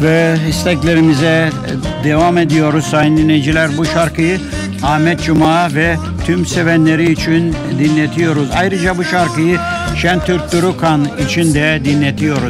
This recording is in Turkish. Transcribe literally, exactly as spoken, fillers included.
Ve isteklerimize devam ediyoruz sayın dinleyiciler. Bu şarkıyı Ahmet Cuma ve tüm sevenleri için dinletiyoruz. Ayrıca bu şarkıyı Şentürk Durukan için de dinletiyoruz.